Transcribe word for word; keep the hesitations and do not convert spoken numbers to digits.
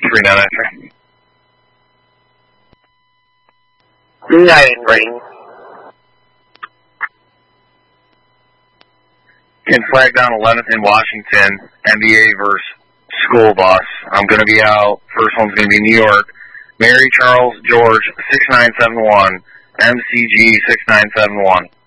three nine nine three. nine ring. Can flag down eleventh in Washington, N B A versus school bus. I'm going to be out. First one's going to be New York. Mary Charles George six nine seven one, M C G six nine seven one.